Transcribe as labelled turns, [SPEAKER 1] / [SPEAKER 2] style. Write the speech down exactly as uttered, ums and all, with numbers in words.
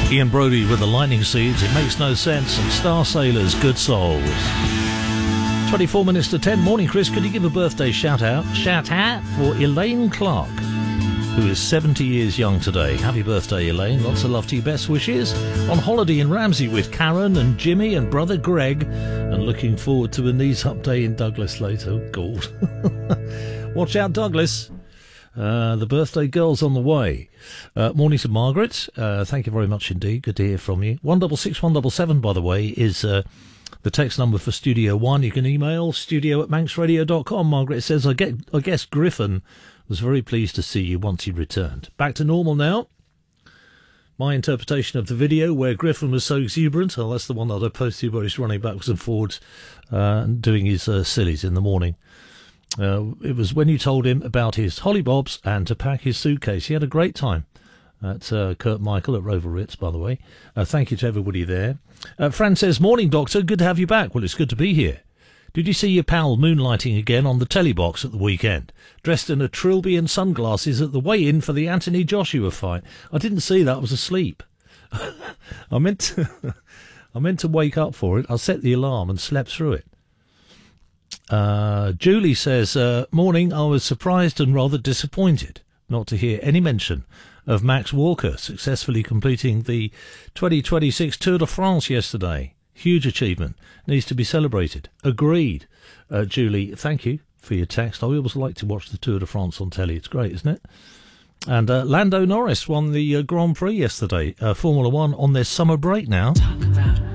[SPEAKER 1] Ian Brody with the Lightning Seeds, It Makes No Sense, and Star Sailors, Good Souls. twenty-four minutes to ten. Morning, Chris. Could you give a birthday shout out? Shout out for Elaine Clark, who is seventy years young today. Happy birthday, Elaine. Lots of love to you. Best wishes. On holiday in Ramsey with Karen and Jimmy and brother Greg, and looking forward to a knees up day in Douglas later. Oh, God. Watch out, Douglas. Uh, the birthday girl's on the way. Uh, morning to Margaret. Uh, thank you very much indeed. Good to hear from you. one double six one double seven, by the way, is uh, the text number for Studio One. You can email studio at manx radio dot com. Margaret says, I, get, I guess Griffin was very pleased to see you once he returned. Back to normal now. My interpretation of the video where Griffin was so exuberant, oh, that's the one that I posted where he's running backwards and forwards uh, and doing his uh, sillies in the morning. Uh, it was when you told him about his hollybobs and to pack his suitcase. He had a great time at uh, Kurt Michael at Rover Ritz, by the way. Uh, thank you to everybody there. Uh, Fran says, morning, Doctor. Good to have you back. Well, it's good to be here. Did you see your pal moonlighting again on the telly box at the weekend? Dressed in a trilby and sunglasses at the weigh-in for the Anthony Joshua fight. I didn't see that. I was asleep. I meant to, I meant to wake up for it. I set the alarm and slept through it. Uh, Julie says, uh, morning, I was surprised and rather disappointed not to hear any mention of Max Walker successfully completing the twenty twenty-six Tour de France yesterday. Huge achievement. Needs to be celebrated. Agreed. Uh, Julie, thank you for your text. I always like to watch the Tour de France on telly. It's great, isn't it? And uh, Lando Norris won the uh, Grand Prix yesterday. Uh, Formula One on their summer break now. Talk about